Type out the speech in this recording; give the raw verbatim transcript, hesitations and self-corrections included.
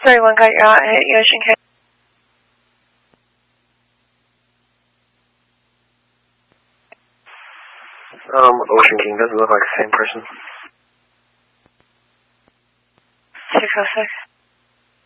three one, got your Ocean King. Um, Ocean King doesn't look like the same person. six oh six.